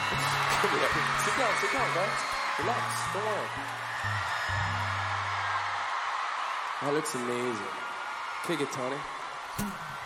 Sit down, guys. Relax. Don't worry. That looks amazing. Kick it, Tony.